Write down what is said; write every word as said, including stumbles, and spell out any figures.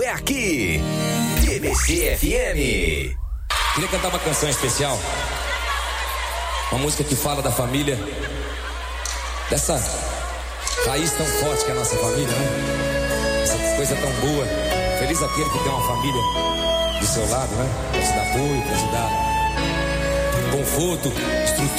é aqui, T B C F M. Queria cantar uma canção especial, uma música que fala da família, dessa raiz tão forte que é a nossa família, né? Essa coisa tão boa. Feliz aquele que tem uma família do seu lado, né? Pra te dar apoio, pra te dar conforto, estrutura.